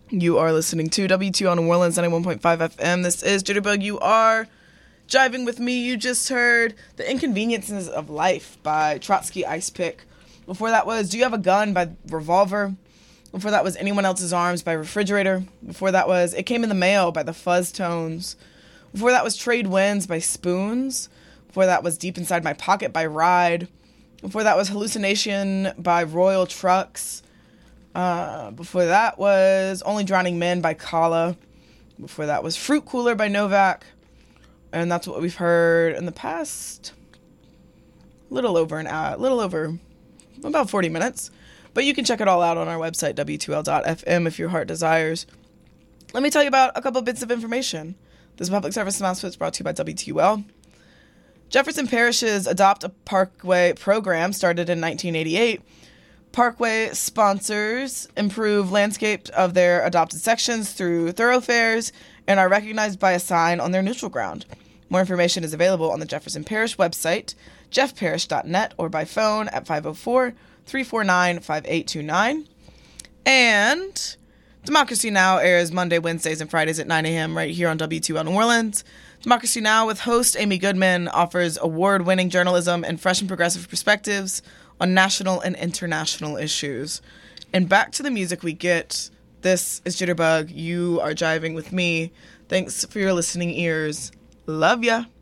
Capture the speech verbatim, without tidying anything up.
You are listening to W two on New Orleans ninety-one point five F M. This is Jitterbug. You are jiving with me. You just heard The Inconveniences of Life by Trotsky Ice Pick. Before that was Do You Have a Gun by Revolver. Before that was Anyone Else's Arms by Refrigerator. Before that was It Came in the Mail by the Fuzz Tones. Before that was Trade Winds by Spoons. Before that was Deep Inside My Pocket by Ride. Before that was Hallucination by Royal Trucks. Uh, before that was Only Drowning Men by Kala. Before that was Fruit Cooler by Novak. And that's what we've heard in the past little over an hour, little over about forty minutes. But you can check it all out on our website, W two L dot F M, if your heart desires. Let me tell you about a couple bits of information. This public service announcement is brought to you by W two L. Jefferson Parish's Adopt a Parkway program started in nineteen eighty-eight. Parkway sponsors improve landscape of their adopted sections through thoroughfares and are recognized by a sign on their neutral ground. More information is available on the Jefferson Parish website, jeff parish dot net, or by phone at five oh four, three four nine, five eight two nine. And Democracy Now! Airs Monday, Wednesdays, and Fridays at nine a.m. right here on W two L New Orleans. Democracy Now! With host Amy Goodman offers award-winning journalism and fresh and progressive perspectives on national and international issues. And back to the music we get. This is Jitterbug. You are jiving with me. Thanks for your listening ears. Love ya.